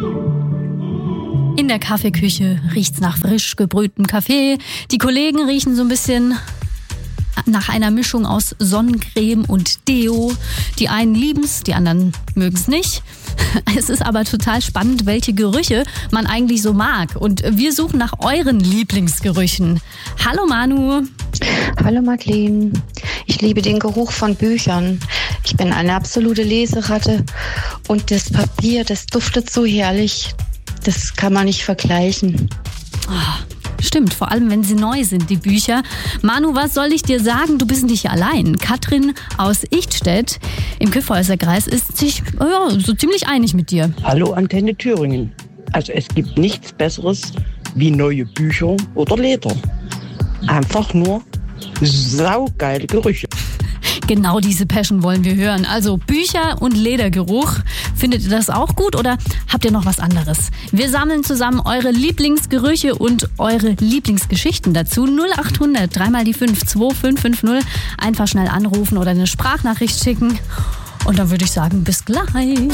In der Kaffeeküche riecht's nach frisch gebrühtem Kaffee. Die Kollegen riechen so ein bisschen nach einer Mischung aus Sonnencreme und Deo. Die einen lieben's, die anderen mögen's nicht. Es ist aber total spannend, welche Gerüche man eigentlich so mag. Und wir suchen nach euren Lieblingsgerüchen. Hallo Manu. Hallo Madeleine. Ich liebe den Geruch von Büchern. Ich bin eine absolute Leseratte und das Papier, das duftet so herrlich. Das kann man nicht vergleichen. Stimmt, vor allem wenn sie neu sind, die Bücher. Manu, was soll ich dir sagen? Du bist nicht allein. Katrin aus Ichtstedt im Kyffhäuserkreis ist sich so ziemlich einig mit dir. Hallo Antenne Thüringen. Also es gibt nichts Besseres wie neue Bücher oder Leder. Einfach nur saugeile Gerüche. Genau diese Passion wollen wir hören. Also Bücher und Ledergeruch. Findet ihr das auch gut oder habt ihr noch was anderes? Wir sammeln zusammen eure Lieblingsgerüche und eure Lieblingsgeschichten dazu. 0800 3 mal die 5 2550. Einfach schnell anrufen oder eine Sprachnachricht schicken. Und dann würde ich sagen, bis gleich.